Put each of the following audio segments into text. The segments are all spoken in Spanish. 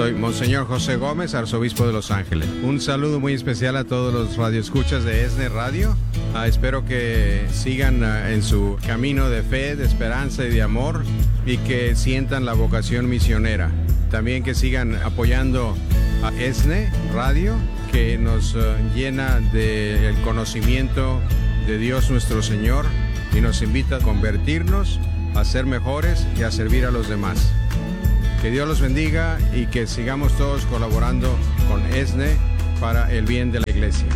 Soy Monseñor José Gómez, arzobispo de Los Ángeles. Un saludo muy especial a todos los radioescuchas de ESNE Radio. Espero que sigan en su camino de fe, de esperanza y de amor y que sientan la vocación misionera. También que sigan apoyando a ESNE Radio, que nos llena del conocimiento de Dios nuestro Señor y nos invita a convertirnos, a ser mejores y a servir a los demás. Que Dios los bendiga y que sigamos todos colaborando con ESNE para el bien de la Iglesia.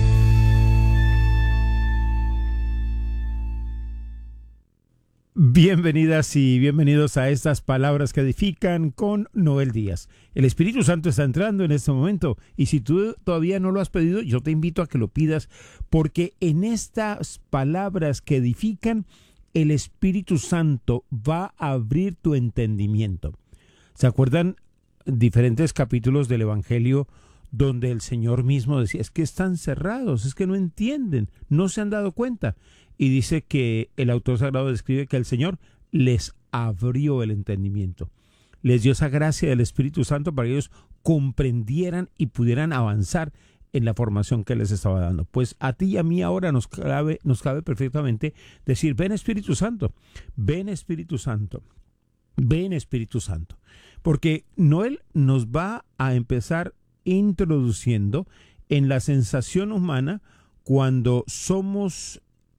Bienvenidas y bienvenidos a estas palabras que edifican con Noel Díaz. El Espíritu Santo está entrando en este momento y si tú todavía no lo has pedido, yo te invito a que lo pidas, porque en estas palabras que edifican, el Espíritu Santo va a abrir tu entendimiento. ¿Se acuerdan diferentes capítulos del Evangelio donde el Señor mismo decía, es que están cerrados, es que no entienden, no se han dado cuenta? Y dice que el autor sagrado describe que el Señor les abrió el entendimiento, les dio esa gracia del Espíritu Santo para que ellos comprendieran y pudieran avanzar en la formación que les estaba dando. Pues a ti y a mí ahora nos cabe perfectamente decir, ven Espíritu Santo, ven Espíritu Santo, ven Espíritu Santo. Porque Noel nos va a empezar introduciendo en la sensación humana cuando somos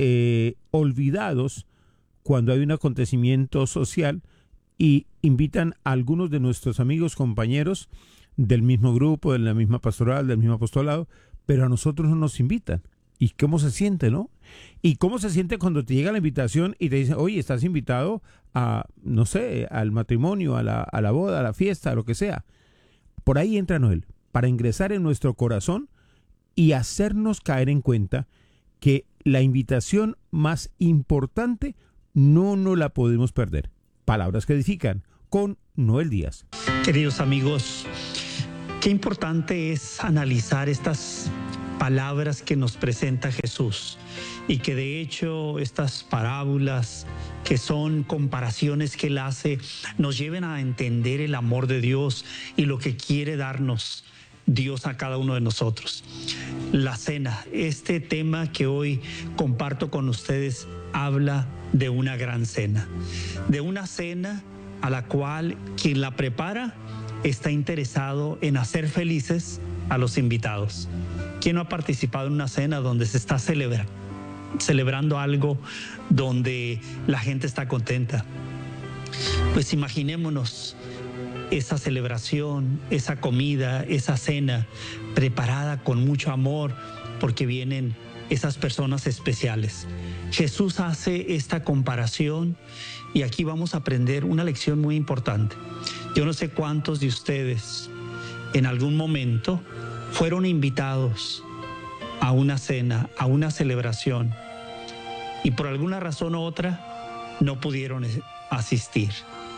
olvidados, cuando hay un acontecimiento social y invitan a algunos de nuestros amigos, compañeros del mismo grupo, de la misma pastoral, del mismo apostolado, pero a nosotros no nos invitan. ¿Y cómo se siente, no? ¿Y cómo se siente cuando te llega la invitación y te dicen, oye, estás invitado a, no sé, al matrimonio, a la boda, a la fiesta, a lo que sea? Por ahí entra Noel, para ingresar en nuestro corazón y hacernos caer en cuenta que la invitación más importante no nos la podemos perder. Palabras que edifican con Noel Díaz. Queridos amigos, qué importante es analizar estas palabras que nos presenta Jesús y que de hecho estas parábolas, que son comparaciones que Él hace, nos lleven a entender el amor de Dios y lo que quiere darnos Dios a cada uno de nosotros. La cena, este tema que hoy comparto con ustedes, habla de una gran cena, de una cena a la cual quien la prepara está interesado en hacer felices a los invitados. ¿Quién no ha participado en una cena donde se está celebrando algo, donde la gente está contenta? Pues imaginémonos esa celebración, esa comida, esa cena preparada con mucho amor, porque vienen esas personas especiales. Jesús hace esta comparación y aquí vamos a aprender una lección muy importante. Yo no sé cuántos de ustedes en algún momento fueron invitados a una cena, a una celebración, y por alguna razón u otra no pudieron asistir.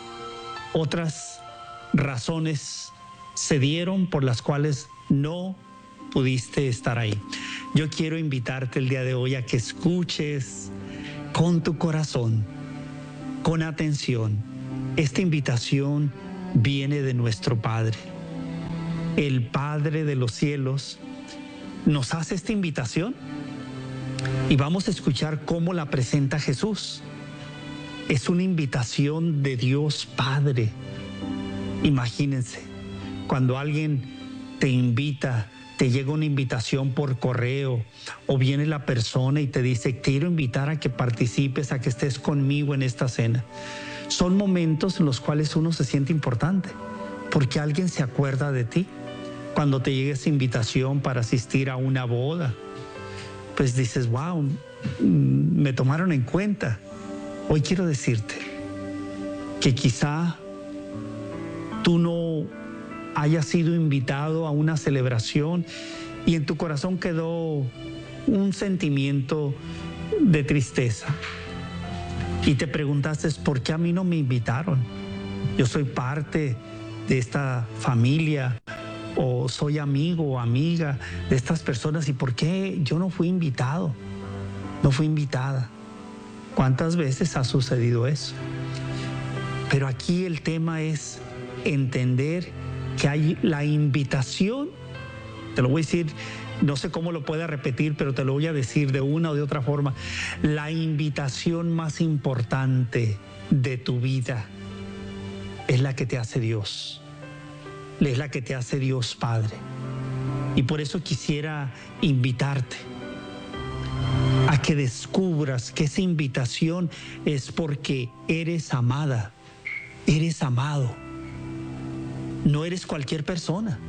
Otras razones se dieron por las cuales no pudiste estar ahí. Yo quiero invitarte el día de hoy a que escuches con tu corazón, con atención. Esta invitación viene de nuestro Padre. El Padre de los cielos nos hace esta invitación y vamos a escuchar cómo la presenta Jesús. Es una invitación de Dios Padre. Imagínense, cuando alguien te invita, te llega una invitación por correo o viene la persona y te dice, quiero invitar a que participes, a que estés conmigo en esta cena. Son momentos en los cuales uno se siente importante porque alguien se acuerda de ti. Cuando te llega esa invitación para asistir a una boda, pues dices, wow, me tomaron en cuenta. Hoy quiero decirte que quizá tú no hayas sido invitado a una celebración y en tu corazón quedó un sentimiento de tristeza. Y te preguntaste, ¿por qué a mí no me invitaron? Yo soy parte de esta familia, o soy amigo o amiga de estas personas, ¿y por qué yo no fui invitado? No fui invitada. ¿Cuántas veces ha sucedido eso? Pero aquí el tema es entender Aquí hay la invitación, te lo voy a decir, no sé cómo lo pueda repetir, pero te lo voy a decir de una o de otra forma. La invitación más importante de tu vida es la que te hace Dios. Es la que te hace Dios Padre. Y por eso quisiera invitarte a que descubras que esa invitación es porque eres amada, eres amado. No eres cualquier persona.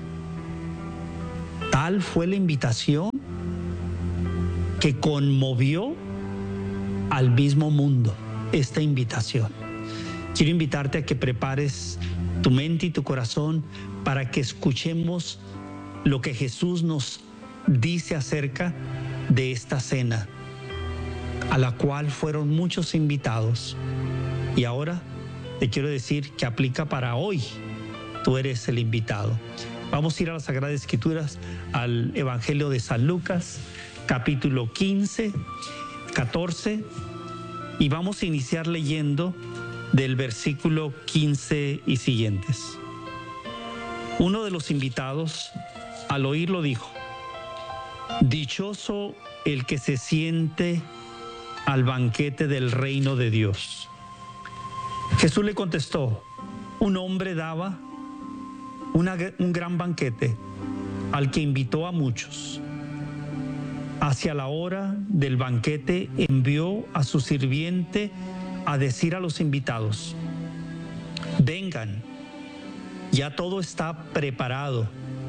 Tal fue la invitación que conmovió al mismo mundo, esta invitación. Quiero invitarte a que prepares tu mente y tu corazón para que escuchemos lo que Jesús nos dice acerca de esta cena, a la cual fueron muchos invitados. Y ahora te quiero decir que aplica para hoy. Tú eres el invitado. Vamos a ir a las Sagradas Escrituras, al Evangelio de San Lucas, capítulo 15, 14, y vamos a iniciar leyendo del versículo 15 y siguientes. Uno de los invitados, al oírlo, dijo: dichoso el que se siente al banquete del reino de Dios. Jesús le contestó: un hombre daba un gran banquete al que invitó a muchos. Hacia la hora del banquete envió a su sirviente a decir a los invitados: vengan, ya todo está preparado.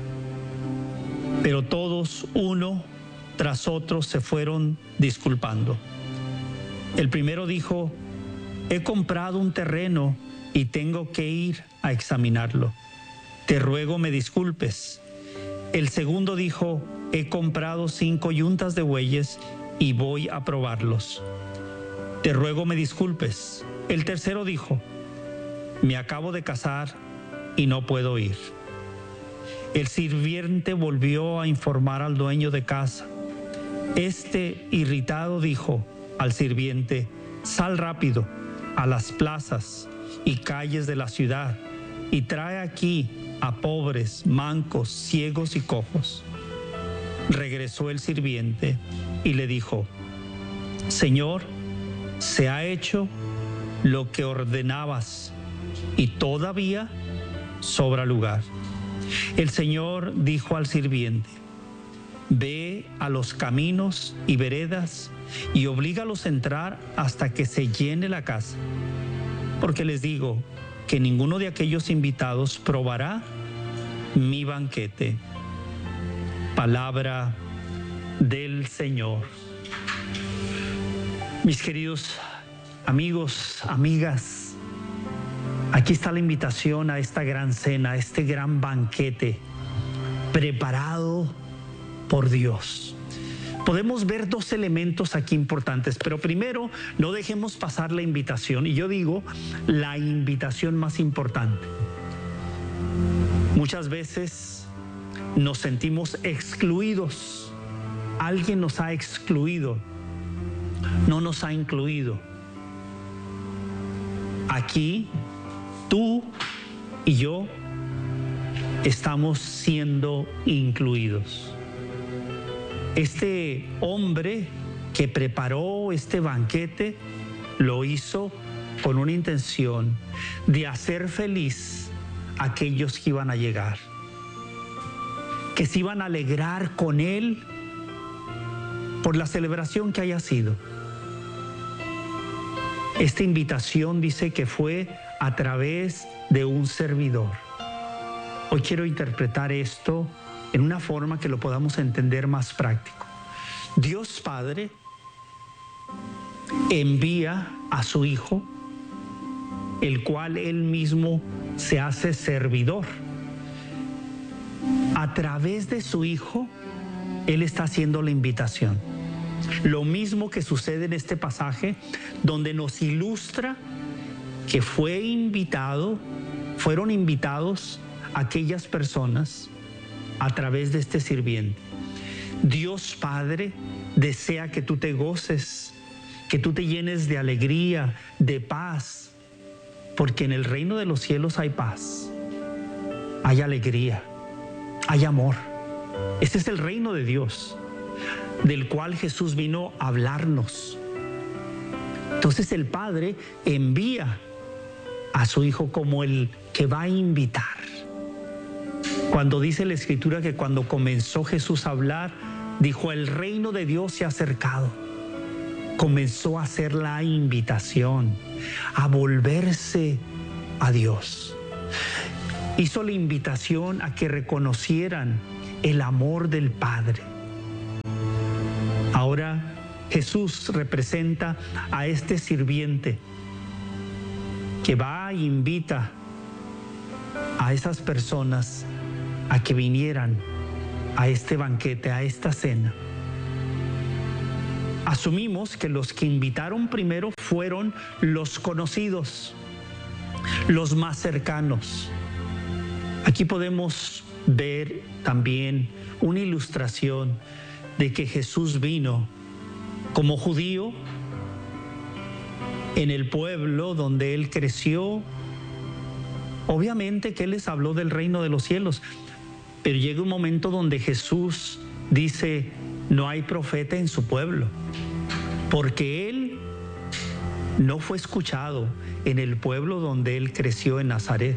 Pero todos, uno tras otro, se fueron disculpando. El primero dijo: he comprado un terreno y tengo que ir a examinarlo. Te ruego me disculpes. El segundo dijo: he comprado 5 yuntas de bueyes y voy a probarlos. Te ruego me disculpes. El tercero dijo: me acabo de casar y no puedo ir. El sirviente volvió a informar al dueño de casa. Este, irritado, dijo al sirviente: sal rápido a las plazas y calles de la ciudad y trae aquí a pobres, mancos, ciegos y cojos. Regresó el sirviente y le dijo: Señor, se ha hecho lo que ordenabas y todavía sobra lugar. El Señor dijo al sirviente: ve a los caminos y veredas y oblígalos a entrar hasta que se llene la casa. Porque les digo que ninguno de aquellos invitados probará mi banquete. Palabra del Señor. Mis queridos amigos, amigas, aquí está la invitación a esta gran cena, a este gran banquete preparado por Dios. Podemos ver 2 elementos aquí importantes, pero primero no dejemos pasar la invitación, y yo digo la invitación más importante. Muchas veces nos sentimos excluidos. Alguien nos ha excluido, no nos ha incluido. Aquí tú y yo estamos siendo incluidos. Este hombre que preparó este banquete lo hizo con una intención de hacer feliz a aquellos que iban a llegar, que se iban a alegrar con él por la celebración que haya sido. Esta invitación dice que fue a través de un servidor. Hoy quiero interpretar esto en una forma que lo podamos entender más práctico. Dios Padre envía a su Hijo, el cual Él mismo se hace servidor. A través de su Hijo, Él está haciendo la invitación. Lo mismo que sucede en este pasaje, donde nos ilustra que fueron invitados aquellas personas a través de este sirviente. Dios Padre desea que tú te goces, que tú te llenes de alegría, de paz, porque en el reino de los cielos hay paz. hay alegría, hay amor. Ese es el reino de Dios, del cual Jesús vino a hablarnos. Entonces el Padre envía a su Hijo como el que va a invitar. Cuando dice la Escritura que cuando comenzó Jesús a hablar, dijo: el reino de Dios se ha acercado. Comenzó a hacer la invitación a volverse a Dios. Hizo la invitación a que reconocieran el amor del Padre. Ahora Jesús representa a este sirviente que va e invita a esas personas a que vinieran a este banquete, a esta cena. Asumimos que los que invitaron primero fueron los conocidos, los más cercanos. Aquí podemos ver también una ilustración de que Jesús vino como judío en el pueblo donde él creció. Obviamente que él les habló del reino de los cielos, pero llega un momento donde Jesús dice: no hay profeta en su pueblo, porque él no fue escuchado en el pueblo donde él creció, en Nazaret.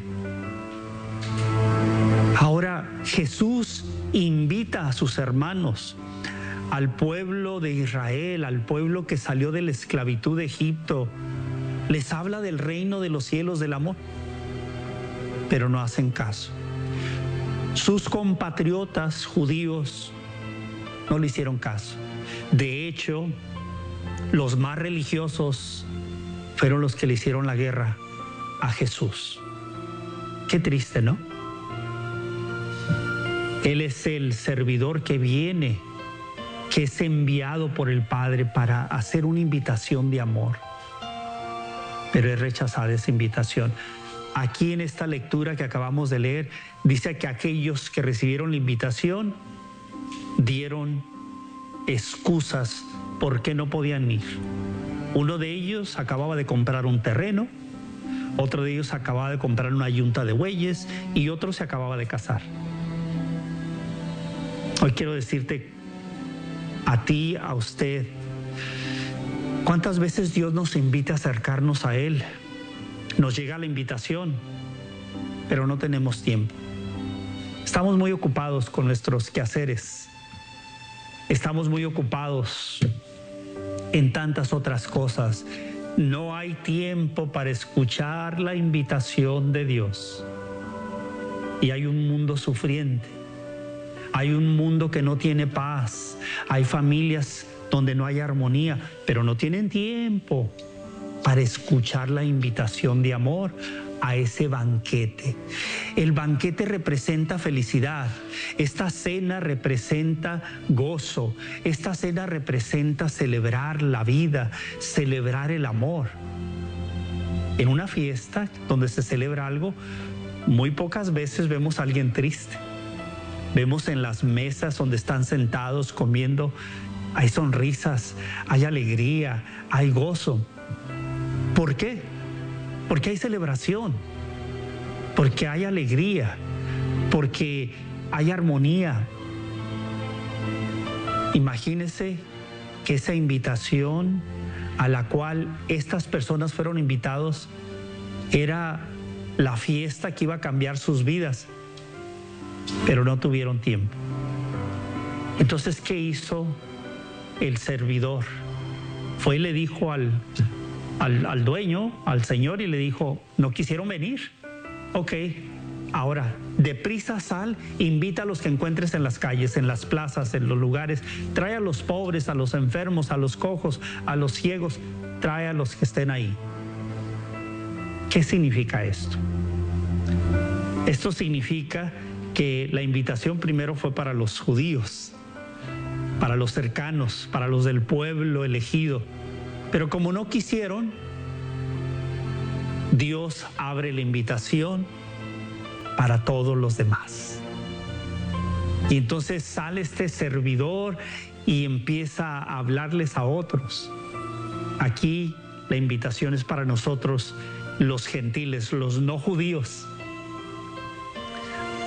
Ahora Jesús invita a sus hermanos, al pueblo de Israel, al pueblo que salió de la esclavitud de Egipto. Les habla del reino de los cielos, del amor, pero no hacen caso. Sus compatriotas judíos no le hicieron caso. De hecho, los más religiosos fueron los que le hicieron la guerra a Jesús. Qué triste, ¿no? Él es el servidor que viene, que es enviado por el Padre para hacer una invitación de amor. Pero es rechazada esa invitación. Aquí en esta lectura que acabamos de leer, dice que aquellos que recibieron la invitación dieron excusas por qué no podían ir. Uno de ellos acababa de comprar un terreno, otro de ellos acababa de comprar una yunta de bueyes y otro se acababa de casar. Hoy quiero decirte a ti, a usted, ¿cuántas veces Dios nos invita a acercarnos a Él? Nos llega la invitación, pero no tenemos tiempo. Estamos muy ocupados con nuestros quehaceres. Estamos muy ocupados en tantas otras cosas. No hay tiempo para escuchar la invitación de Dios. Y hay un mundo sufriente. Hay un mundo que no tiene paz. Hay familias donde no hay armonía, pero no tienen tiempo para escuchar la invitación de amor a ese banquete. El banquete representa felicidad. Esta cena representa gozo. Esta cena representa celebrar la vida, celebrar el amor. En una fiesta donde se celebra algo, muy pocas veces vemos a alguien triste. Vemos en las mesas donde están sentados comiendo, hay sonrisas, hay alegría, hay gozo. ¿Por qué? Porque hay celebración, porque hay alegría, porque hay armonía. Imagínense que esa invitación a la cual estas personas fueron invitados era la fiesta que iba a cambiar sus vidas, pero no tuvieron tiempo. Entonces, ¿qué hizo el servidor? Fue y le dijo al dueño, al señor, y le dijo: no quisieron venir. Ok, ahora deprisa sal, invita a los que encuentres en las calles, en las plazas, en los lugares. Trae a los pobres, a los enfermos, a los cojos, a los ciegos. Trae a los que estén ahí. ¿Qué significa esto? Esto significa que la invitación primero fue para los judíos, para los cercanos, para los del pueblo elegido. Pero como no quisieron, Dios abre la invitación para todos los demás. Y entonces sale este servidor y empieza a hablarles a otros. Aquí la invitación es para nosotros, los gentiles, los no judíos.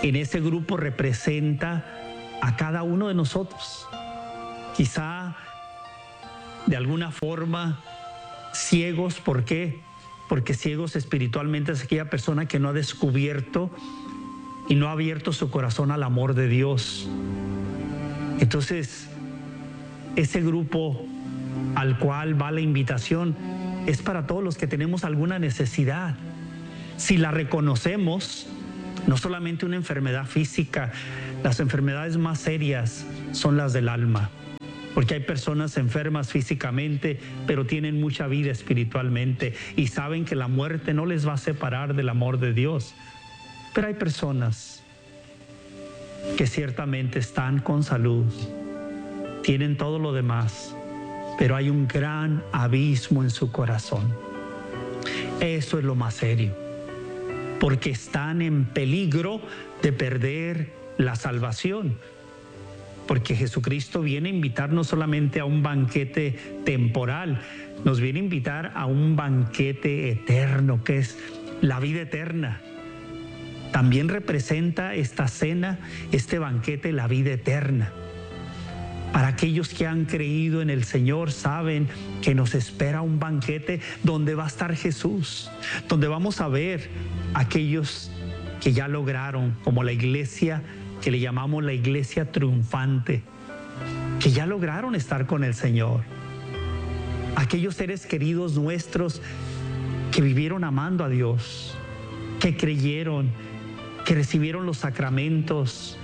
en ese grupo representa a cada uno de nosotros. Quizá de alguna forma ciegos. ¿Por qué? Porque ciegos espiritualmente es aquella persona que no ha descubierto y no ha abierto su corazón al amor de Dios. Entonces, ese grupo al cual va la invitación es para todos los que tenemos alguna necesidad. Si la reconocemos, no solamente una enfermedad física, las enfermedades más serias son las del alma, porque hay personas enfermas físicamente, pero tienen mucha vida espiritualmente y saben que la muerte no les va a separar del amor de Dios. Pero hay personas que ciertamente están con salud, tienen todo lo demás, pero hay un gran abismo en su corazón. Eso es lo más serio, porque están en peligro de perder la salvación. Porque Jesucristo viene a invitar no solamente a un banquete temporal, nos viene a invitar a un banquete eterno, que es la vida eterna. También representa esta cena, este banquete, la vida eterna. Para aquellos que han creído en el Señor, saben que nos espera un banquete donde va a estar Jesús, donde vamos a ver a aquellos que ya lograron, como la iglesia que le llamamos la iglesia triunfante, que ya lograron estar con el Señor. Aquellos seres queridos nuestros que vivieron amando a Dios, que creyeron, que recibieron los sacramentos,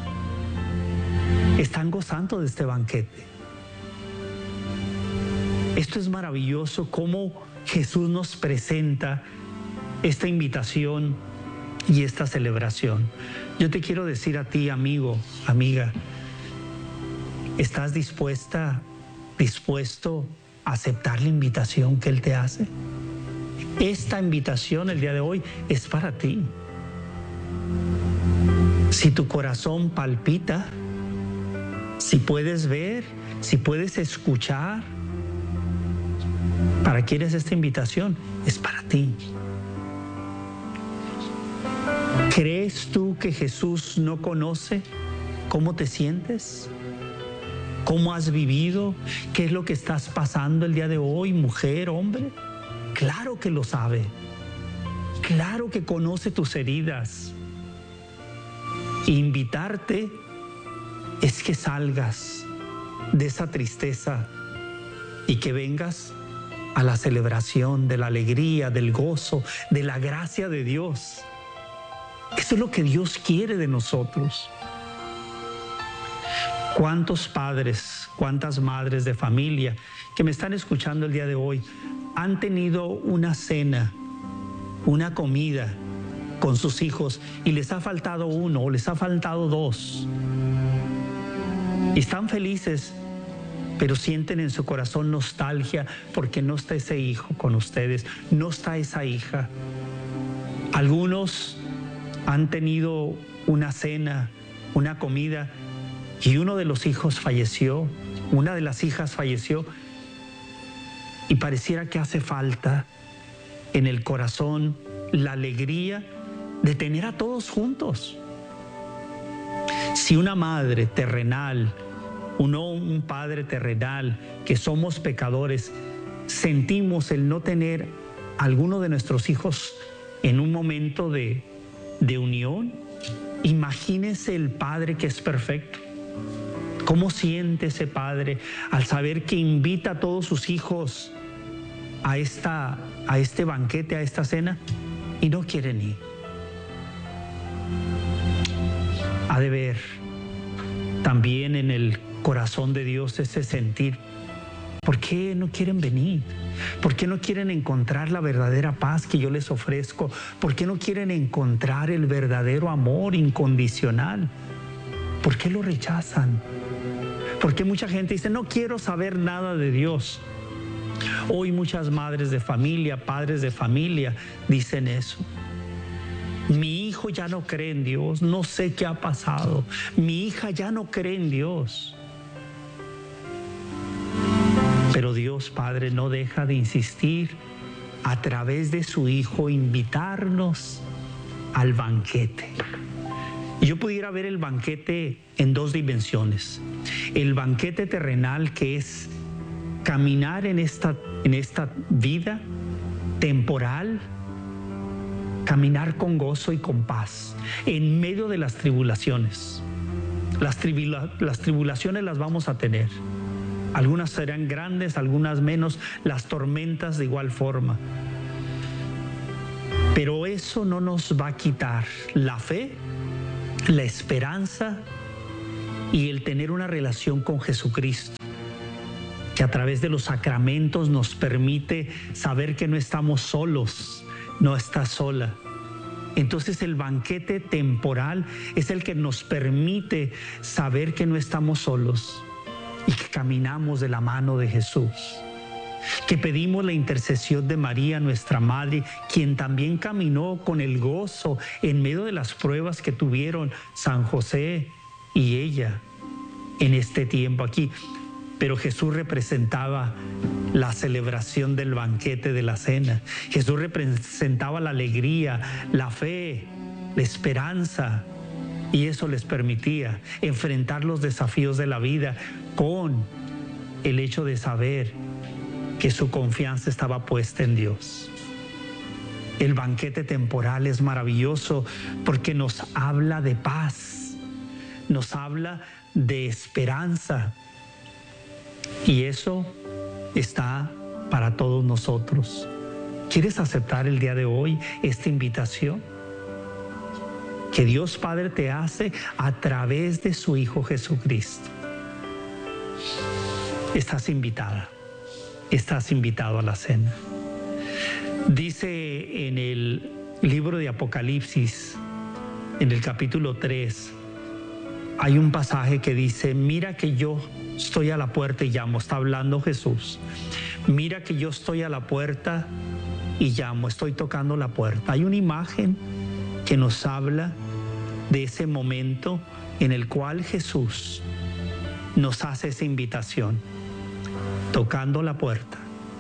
están gozando de este banquete. Esto es maravilloso, cómo Jesús nos presenta esta invitación y esta celebración. Yo te quiero decir a ti, amigo, amiga, ¿estás dispuesto a aceptar la invitación que Él te hace? Esta invitación el día de hoy es para ti. Si tu corazón palpita, si puedes ver, si puedes escuchar, ¿para quién es esta invitación? Es para ti. ¿Crees tú que Jesús no conoce cómo te sientes? ¿Cómo has vivido? ¿Qué es lo que estás pasando el día de hoy, mujer, hombre? Claro que lo sabe. Claro que conoce tus heridas. Invitarte es que salgas de esa tristeza y que vengas a la celebración de la alegría, del gozo, de la gracia de Dios. Eso es lo que Dios quiere de nosotros. ¿Cuántos padres, cuántas madres de familia que me están escuchando el día de hoy han tenido una cena, una comida con sus hijos y les ha faltado uno o les ha faltado dos? Y están felices, pero sienten en su corazón nostalgia porque no está ese hijo con ustedes, no está esa hija. Algunos han tenido una cena, una comida, y uno de los hijos falleció, una de las hijas falleció, y pareciera que hace falta en el corazón la alegría de tener a todos juntos. Si una madre terrenal, un padre terrenal, que somos pecadores, sentimos el no tener a alguno de nuestros hijos en un momento de unión, imagínese el Padre que es perfecto. ¿Cómo siente ese Padre al saber que invita a todos sus hijos a este banquete, a esta cena, y no quieren ir? Ha de ver también en el corazón de Dios ese sentir. ¿Por qué no quieren venir? ¿Por qué no quieren encontrar la verdadera paz que yo les ofrezco? ¿Por qué no quieren encontrar el verdadero amor incondicional? ¿Por qué lo rechazan? ¿Por qué mucha gente dice, no quiero saber nada de Dios? Hoy muchas madres de familia, padres de familia dicen eso. Mi hijo ya no cree en Dios, no sé qué ha pasado. Mi hija ya no cree en Dios. Pero Dios Padre no deja de insistir a través de su Hijo, invitarnos al banquete. Yo pudiera ver el banquete en dos dimensiones. El banquete terrenal, que es caminar en esta vida temporal, caminar con gozo y con paz en medio de las tribulaciones. Las tribulaciones las vamos a tener. Algunas serán grandes, algunas menos, las tormentas de igual forma. Pero eso no nos va a quitar la fe, la esperanza y el tener una relación con Jesucristo, que a través de los sacramentos nos permite saber que no estamos solos, no estás sola. Entonces el banquete temporal es el que nos permite saber que no estamos solos y que caminamos de la mano de Jesús, que pedimos la intercesión de María, nuestra Madre, quien también caminó con el gozo en medio de las pruebas que tuvieron San José y ella en este tiempo aquí. Pero Jesús representaba la celebración del banquete de la cena. Jesús representaba la alegría, la fe, la esperanza. Y eso les permitía enfrentar los desafíos de la vida con el hecho de saber que su confianza estaba puesta en Dios. El banquete temporal es maravilloso porque nos habla de paz, nos habla de esperanza. Y eso está para todos nosotros. ¿Quieres aceptar el día de hoy esta invitación que Dios Padre te hace a través de su Hijo Jesucristo? Estás invitada, estás invitado a la cena. Dice en el libro de Apocalipsis, en el capítulo 3, hay un pasaje que dice: mira que yo estoy a la puerta y llamo. Está hablando Jesús. Mira que yo estoy a la puerta y llamo, estoy tocando la puerta. Hay una imagen que nos habla de ese momento en el cual Jesús nos hace esa invitación, tocando la puerta.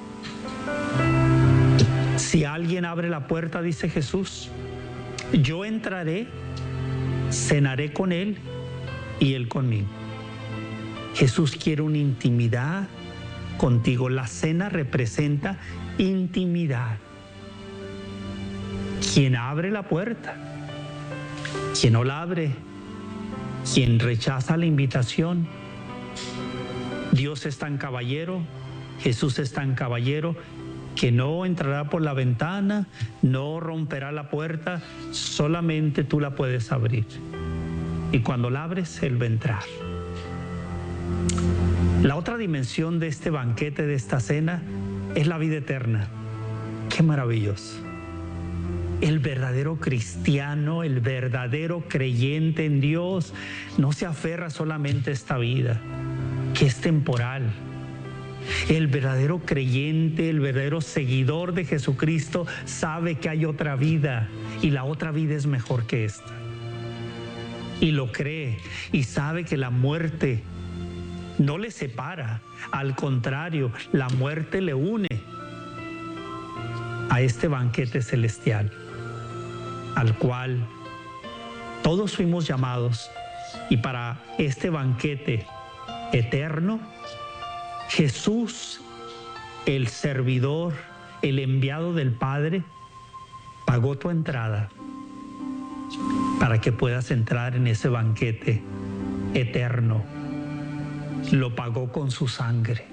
Si alguien abre la puerta, dice Jesús, yo entraré, cenaré con él y él conmigo. Jesús quiere una intimidad contigo. La cena representa intimidad. Quien abre la puerta, quien no la abre, quien rechaza la invitación. Dios es tan caballero, Jesús es tan caballero, que no entrará por la ventana, no romperá la puerta, solamente tú la puedes abrir. Y cuando la abres, Él va a entrar. La otra dimensión de este banquete, de esta cena, es la vida eterna. ¡Qué maravilloso! El verdadero cristiano, el verdadero creyente en Dios, no se aferra solamente a esta vida, que es temporal. El verdadero creyente, el verdadero seguidor de Jesucristo sabe que hay otra vida y la otra vida es mejor que esta. Y lo cree y sabe que la muerte no le separa, al contrario, la muerte le une a este banquete celestial, al cual todos fuimos llamados. Y para este banquete eterno, Jesús, el servidor, el enviado del Padre, pagó tu entrada para que puedas entrar en ese banquete eterno. Lo pagó con su sangre.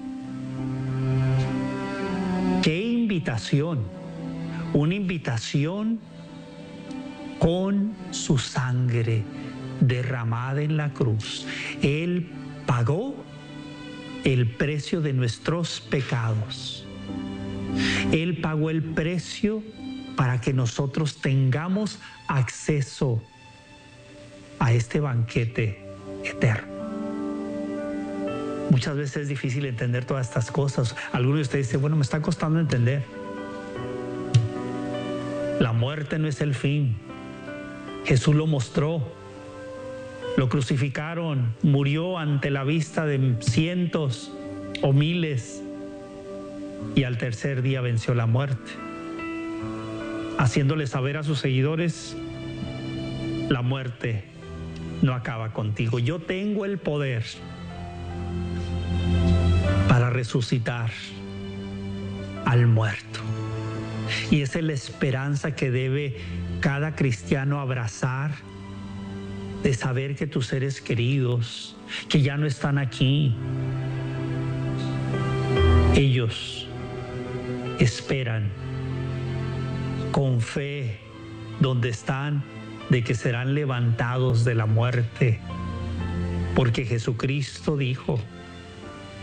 ¡Qué invitación! Una invitación con su sangre derramada en la cruz. Él pagó el precio de nuestros pecados. Él pagó el precio para que nosotros tengamos acceso a este banquete eterno. Muchas veces es difícil entender todas estas cosas. Algunos de ustedes dicen, bueno, me está costando entender. La muerte no es el fin. Jesús lo mostró. Lo crucificaron, murió ante la vista de cientos o miles y al tercer día venció la muerte, haciéndole saber a sus seguidores: la muerte no acaba contigo. Yo tengo el poder para resucitar al muerto. Y esa es la esperanza que debe cada cristiano abrazar, de saber que tus seres queridos, que ya no están aquí, ellos esperan con fe donde están de que serán levantados de la muerte, porque Jesucristo dijo: